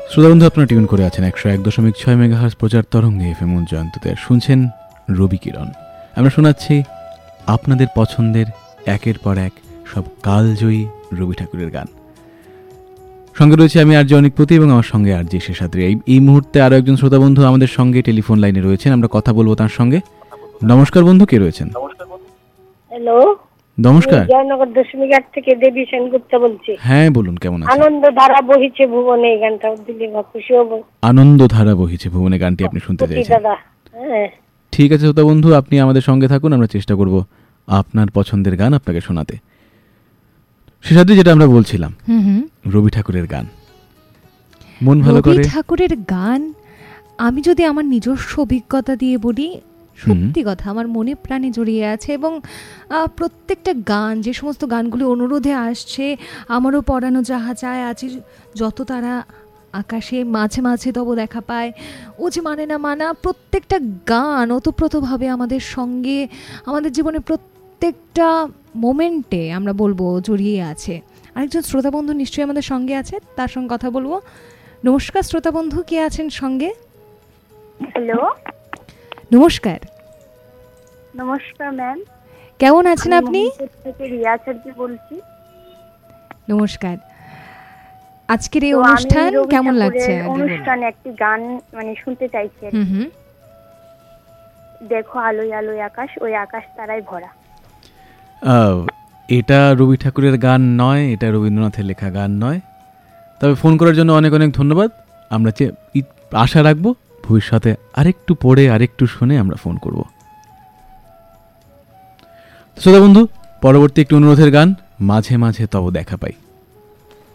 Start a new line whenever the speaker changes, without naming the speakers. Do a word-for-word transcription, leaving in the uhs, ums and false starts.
শ্রোতা বন্ধু, আপনারা টিউন করে আছেন একশো এক দশমিক ছয় মেগাহার্জ প্রচার তরঙ্গে এফ এম জয়ন্ততে। শুনছেন রবি কিরণ। আমরা শোনাচ্ছি আপনাদের পছন্দের একের পর এক সব কালজয়ী রবি ঠাকুরের গান। সঙ্গে রয়েছে আমি আর জে অনিকপতি এবং আমার সঙ্গে আর জে শেষাদ্রি। এই এই মুহূর্তে আরও একজন শ্রোতা বন্ধু আমাদের সঙ্গে টেলিফোন লাইনে রয়েছেন, আমরা কথা বলবো তার সঙ্গে। নমস্কার বন্ধু, কে রয়েছেন?
হ্যালো,
নমস্কার।
জয়নগর দশমিক আট থেকে দেবী সেনগুপ্ত বলছি।
হ্যাঁ বলুন, কেমন আছেন?
আনন্দ ধারা বহিছে ভুবনে, এই গানটা দিলে খুশি হব।
আনন্দ ধারা বহিছে ভুবনে গানটি আপনি শুনতে চাইছেন?
দাদা, হ্যাঁ
ঠিক আছে শ্রোতা বন্ধু, আপনি আমাদের সঙ্গে থাকুন, আমরা চেষ্টা করব আপনার পছন্দের গান আপনাকে শোনাতে। শেষাদ্রি, যেটা আমরা বলছিলাম রবি ঠাকুরের গান মন ভালো করে।
রবি ঠাকুরের গান আমি যদি আমার নিজস্ব অভিজ্ঞতা দিয়ে বলি, সত্যি কথা আমার মনে প্রাণে জড়িয়ে আছে। এবং প্রত্যেকটা গান, যে সমস্ত গানগুলি অনুরোধে আসছে, আমারও পরানো যাহা চায় আছে যত তারা আকাশে, মাঝে মাঝে তব দেখা পায়, ও যে মানে না মানা, প্রত্যেকটা গান ওতপ্রোতভাবে আমাদের সঙ্গে, আমাদের জীবনে প্রত্যেকটা মোমেন্টে আমরা বলবো জড়িয়ে আছে। আরেকজন শ্রোতা বন্ধু নিশ্চয়ই আমাদের সঙ্গে আছে, তার সঙ্গে কথা বলবো। নমস্কার শ্রোতা বন্ধু, কে আছেন সঙ্গে?
হ্যালো,
নমস্কার।
নমস্কার ম্যাম,
কেমন আছেন আপনি?
রিয়া আচার্য বলছি।
নমস্কার। আজকের এই অনুষ্ঠান কেমন লাগছে?
অনুষ্ঠানে একটি গান মানে শুনতে চাইছি।
হুম,
দেখো আলোয় আলোয় আকাশ, ওই আকাশ তারাই ভরা।
এটা রবি ঠাকুরের গান নয়, এটা রবীন্দ্রনাথের লেখা গান নয়। তবে ফোন করার জন্য অনেক অনেক ধন্যবাদ। আমরা আশা রাখবো ভবিষ্যতে আরেকটু পড়ে আরেকটু শুনে আমরা ফোন করব। শ্রোতা বন্ধু, পরবর্তী একটি অনুরোধের গান, মাঝে মাঝে তব দেখা পাই।